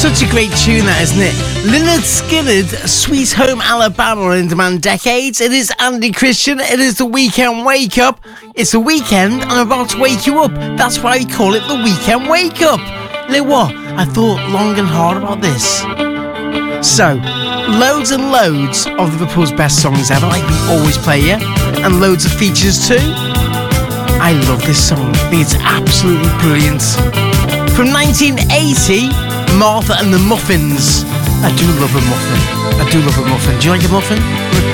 Such a great tune, that, isn't it? Lynyrd Skynyrd, Sweet Home Alabama on In Demand Decades. It is Andy Christian. It is the Weekend Wake Up. It's the weekend. I'm about to wake you up. That's why we call it the Weekend Wake Up. You know what? I thought long and hard about this. So, loads and loads of Liverpool's best songs ever, like we always play here, and loads of features too. I love this song. I think it's absolutely brilliant. From 1980, Martha and the Muffins. I do love a muffin. Do you like a muffin?